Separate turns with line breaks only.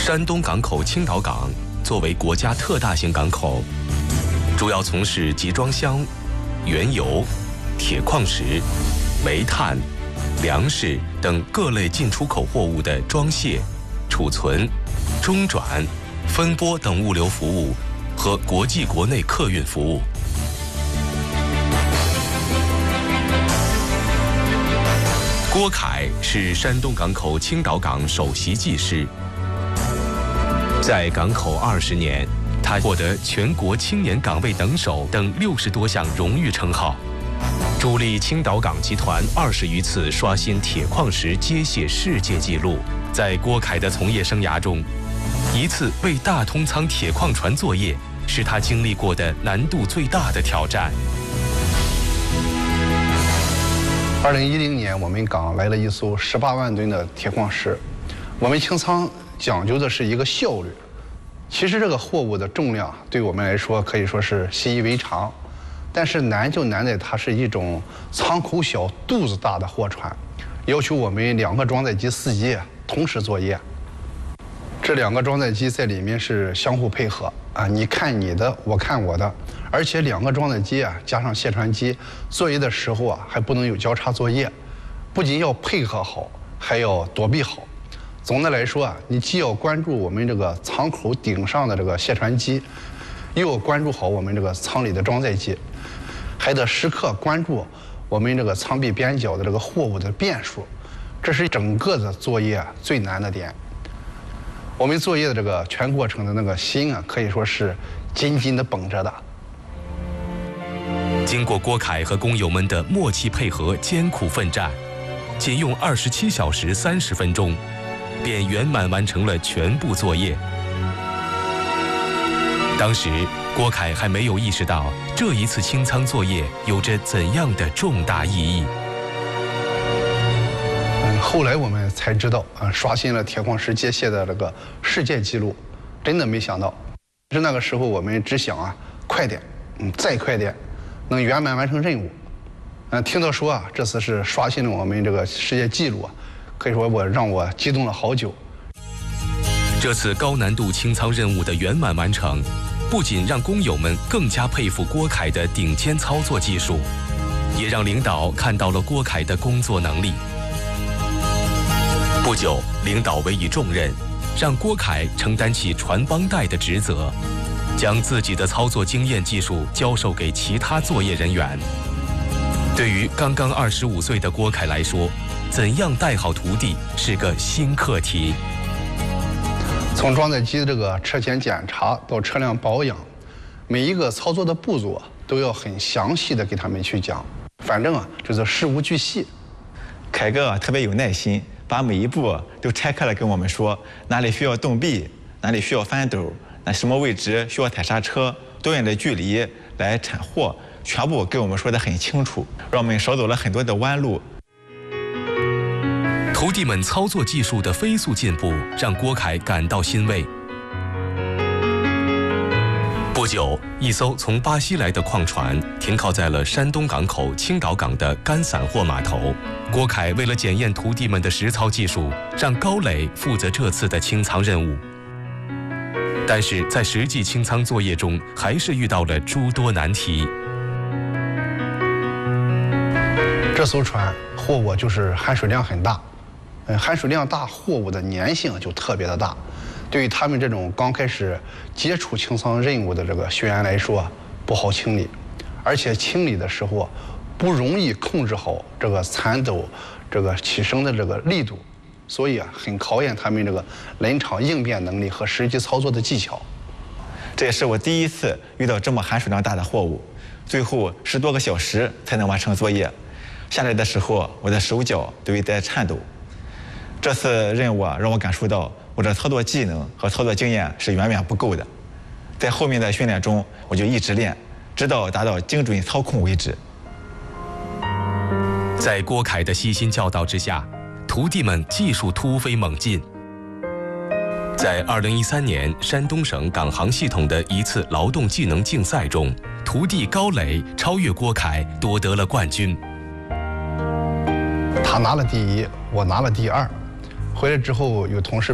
山东港口青岛港作为国家特大型港口，主要从事集装箱、原油、铁矿石、煤炭、粮食等各类进出口货物的装卸、储存、中转、分拨等物流服务和国际国内客运服务。郭凯是山东港口青岛港首席技师，在港口20年，他获得全国青年岗位等手等60多项荣誉称号，助力青岛港集团20余次刷新铁矿石接卸世界纪录。在郭凯的从业生涯中，一次为大通仓铁矿船作业是他经历过的难度最大的挑战。
2010年，我们港来了一艘18万吨的铁矿石。我们清仓讲究的是一个效率。其实这个货物的重量对我们来说可以说是习以为常，但是难就难在它是一种舱口小、肚子大的货船，要求我们2个装载机司机同时作业。这2个装载机在里面是相互配合啊，你看你的，我看我的，而且2个装载机加上卸船机，作业的时候还不能有交叉作业，不仅要配合好，还要躲避好。总的来说你既要关注我们这个舱口顶上的这个卸船机，又要关注好我们这个舱里的装载机，还得时刻关注我们这个舱壁边角的这个货物的变数，这是整个的作业最难的点。我们作业的这个全过程的那个心可以说是紧紧的绷着的。
经过郭凯和工友们的默契配合、艰苦奋战，仅用27小时30分钟，便圆满完成了全部作业。当时，郭凯还没有意识到这一次清仓作业有着怎样的重大意义。
后来我们才知道，刷新了铁矿石接卸的这个世界纪录，真的没想到。其实那个时候我们只想快点，再快点，能圆满完成任务。听到说这次是刷新了我们这个世界纪录，可以说让我激动了好久。
这次高难度清仓任务的圆满完成，不仅让工友们更加佩服郭凯的顶尖操作技术，也让领导看到了郭凯的工作能力。不久，领导委以重任，让郭凯承担起传帮带的职责，将自己的操作经验技术教授给其他作业人员。对于刚刚25岁的郭凯来说，怎样带好徒弟是个新课题。
从装载机这个车前检查到车辆保养，每一个操作的步骤都要很详细的给他们去讲，反正就是事无巨细。
凯哥特别有耐心，把每一步都拆开了跟我们说，哪里需要动臂，哪里需要翻斗，那什么位置需要踩刹车，多远的距离来铲货，全部给我们说得很清楚，让我们少走了很多的弯路。
徒弟们操作技术的飞速进步，让郭凯感到欣慰。不久，一艘从巴西来的矿船停靠在了山东港口青岛港的干散货码头。郭凯为了检验徒弟们的实操技术，让高磊负责这次的清仓任务。但是在实际清仓作业中，还是遇到了诸多难题。
这艘船货物就是含水量很大，含水量大，货物的粘性就特别的大。对于他们这种刚开始接触清仓任务的这个学员来说，不好清理，而且清理的时候不容易控制好这个铲斗这个起升的这个力度，所以很考验他们这个临场应变能力和实际操作的技巧。
这也是我第一次遇到这么含水量大的货物，最后10多个小时才能完成作业。下来的时候，我的手脚都在颤抖。这次任务让我感受到我的操作技能和操作经验是远远不够的。在后面的训练中，我就一直练，直到达到精准操控为止。
在郭凯的悉心教导之下，徒弟们技术突飞猛进。在2013年山东省港航系统的一次劳动技能竞赛中，徒弟高磊超越郭凯，夺得了冠军。
他拿了第1，我拿了第2。回来之后，有同事